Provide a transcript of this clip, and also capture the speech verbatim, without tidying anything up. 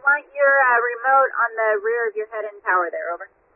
want your uh, remote on the rear of your head and tower there, over.